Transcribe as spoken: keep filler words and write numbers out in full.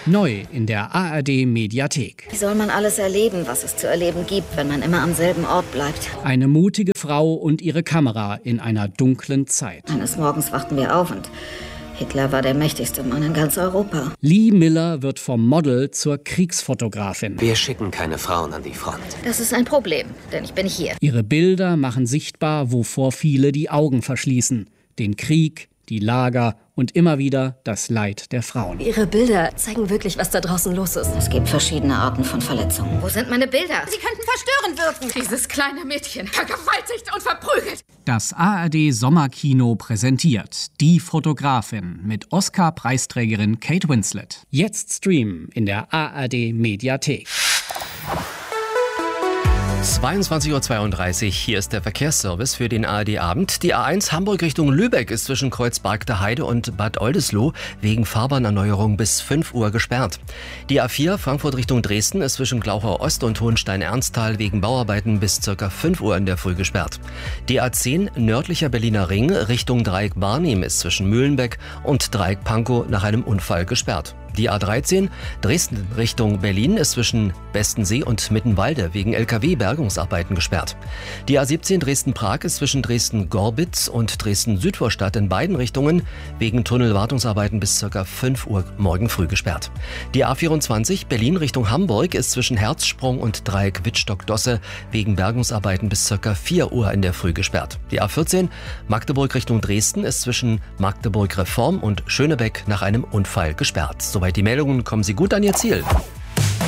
Neu in der A R D-Mediathek. Wie soll man alles erleben, was es zu erleben gibt, wenn man immer am selben Ort bleibt? Eine mutige Frau und ihre Kamera in einer dunklen Zeit. Eines Morgens wachten wir auf und Hitler war der mächtigste Mann in ganz Europa. Lee Miller wird vom Model zur Kriegsfotografin. Wir schicken keine Frauen an die Front. Das ist ein Problem, denn ich bin hier. Ihre Bilder machen sichtbar, wovor viele die Augen verschließen. Den Krieg, die Lager und immer wieder das Leid der Frauen. Ihre Bilder zeigen wirklich, was da draußen los ist. Es gibt verschiedene Arten von Verletzungen. Wo sind meine Bilder? Sie könnten verstörend wirken. Dieses kleine Mädchen, vergewaltigt und verprügelt. Das A R D-Sommerkino präsentiert Die Fotografin mit Oscar-Preisträgerin Kate Winslet. Jetzt streamen in der A R D-Mediathek. zweiundzwanzig Uhr zweiunddreißig, hier ist der Verkehrsservice für den A R D-Abend. Die A eins Hamburg Richtung Lübeck ist zwischen Kreuzberg der Heide und Bad Oldesloe wegen Fahrbahnerneuerung bis fünf Uhr gesperrt. Die A vier Frankfurt Richtung Dresden ist zwischen Glauchau Ost und Hohenstein-Ernsthal wegen Bauarbeiten bis ca. fünf Uhr in der Früh gesperrt. Die A zehn nördlicher Berliner Ring Richtung Dreieck Barnim ist zwischen Mühlenbeck und Dreieck Pankow nach einem Unfall gesperrt. Die A dreizehn Dresden Richtung Berlin ist zwischen Bestensee und Mittenwalde wegen L K W-Bergungsarbeiten gesperrt. Die A siebzehn Dresden-Prag ist zwischen Dresden-Gorbitz und Dresden-Südvorstadt in beiden Richtungen wegen Tunnelwartungsarbeiten bis ca. fünf Uhr morgen früh gesperrt. Die A vierundzwanzig Berlin Richtung Hamburg ist zwischen Herzsprung und Dreieck Wittstock-Dosse wegen Bergungsarbeiten bis ca. vier Uhr in der Früh gesperrt. Die A vierzehn Magdeburg Richtung Dresden ist zwischen Magdeburg-Reform und Schönebeck nach einem Unfall gesperrt. Soweit die Meldungen, kommen Sie gut an Ihr Ziel.